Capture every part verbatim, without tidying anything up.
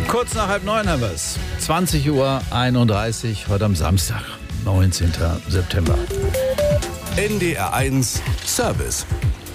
Kurz nach halb neun haben wir es. zwanzig Uhr einunddreißig, heute am Samstag, neunzehnten September. N D R eins Service.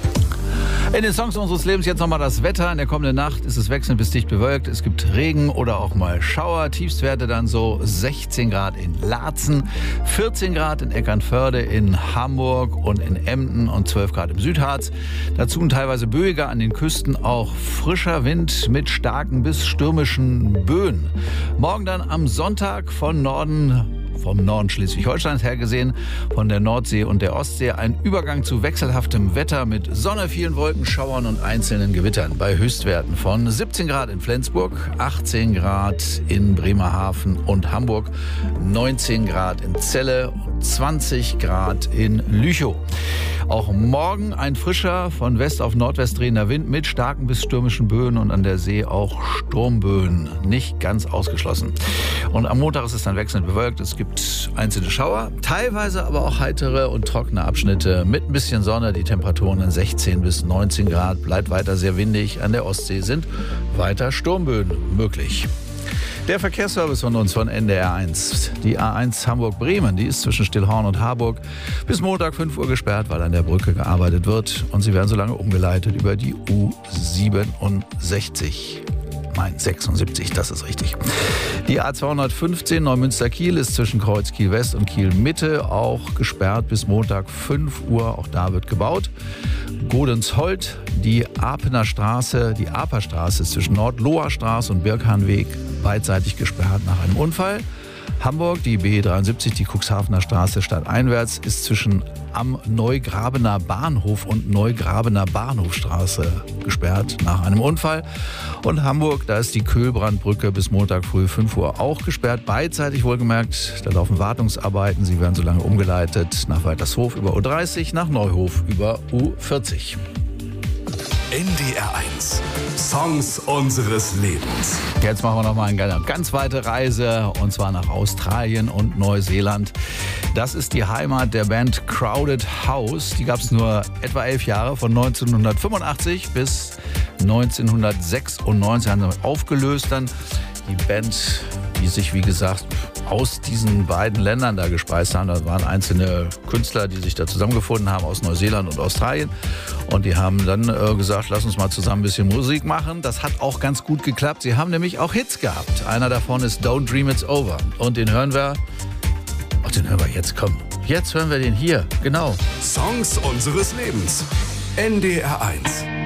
In den Songs unseres Lebens jetzt nochmal das Wetter. In der kommenden Nacht ist es wechselnd bis dicht bewölkt. Es gibt Regen oder auch mal Schauer. Tiefstwerte dann so sechzehn Grad in Laatzen, vierzehn Grad in Eckernförde, in Hamburg und in Emden und zwölf Grad im Südharz. Dazu teilweise böiger an den Küsten, auch frischer Wind mit starken bis stürmischen Böen. Morgen dann am Sonntag von Norden vom Norden Schleswig-Holsteins her gesehen, von der Nordsee und der Ostsee, ein Übergang zu wechselhaftem Wetter mit Sonne, vielen Wolken, Schauern und einzelnen Gewittern bei Höchstwerten von siebzehn Grad in Flensburg, achtzehn Grad in Bremerhaven und Hamburg, neunzehn Grad in Celle und zwanzig Grad in Lüchow. Auch morgen ein frischer, von West auf Nordwest drehender Wind mit starken bis stürmischen Böen und an der See auch Sturmböen. Nicht ganz ausgeschlossen. Und am Montag ist es dann wechselnd bewölkt. Es gibt einzelne Schauer, teilweise aber auch heitere und trockene Abschnitte mit ein bisschen Sonne. Die Temperaturen dann sechzehn bis neunzehn Grad. Bleibt weiter sehr windig. An der Ostsee sind weiter Sturmböen möglich. Der Verkehrsservice von uns von N D R eins. Die A eins Hamburg-Bremen, die ist zwischen Stillhorn und Harburg bis Montag fünf Uhr gesperrt, weil an der Brücke gearbeitet wird. Und sie werden so lange umgeleitet über die U siebenundsechzig. Nein, sechsundsiebzig, das ist richtig. Die A zweihundertfünfzehn Neumünster-Kiel ist zwischen Kreuz Kiel-West und Kiel-Mitte auch gesperrt bis Montag fünf Uhr. Auch da wird gebaut. Godensholt, die Apener Straße, die Aperstraße ist zwischen Nordloher Straße und Birkhahnweg beidseitig gesperrt nach einem Unfall. Hamburg, die B dreiundsiebzig, die Cuxhavener Straße stadteinwärts, ist zwischen am Neugrabener Bahnhof und Neugrabener Bahnhofstraße gesperrt nach einem Unfall. Und Hamburg, da ist die Köhlbrandbrücke bis Montag früh fünf Uhr auch gesperrt. Beidseitig wohlgemerkt, da laufen Wartungsarbeiten. Sie werden so lange umgeleitet nach Waltershof über U dreißig, nach Neuhof über U vierzig. N D R eins. Songs unseres Lebens. Jetzt machen wir noch mal eine ganz weite Reise, und zwar nach Australien und Neuseeland. Das ist die Heimat der Band Crowded House. Die gab es nur etwa elf Jahre, von neunzehnhundertfünfundachtzig bis neunzehnhundertsechsundneunzig haben sie aufgelöst. Dann die Band, die sich wie gesagt aus diesen beiden Ländern da gespeist haben. Da waren einzelne Künstler, die sich da zusammengefunden haben aus Neuseeland und Australien. Und die haben dann äh, gesagt, lass uns mal zusammen ein bisschen Musik machen. Das hat auch ganz gut geklappt. Sie haben nämlich auch Hits gehabt. Einer davon ist Don't Dream It's Over. Und den hören wir, ach, den hören wir jetzt, komm. Jetzt hören wir den hier, genau. Songs unseres Lebens. N D R eins.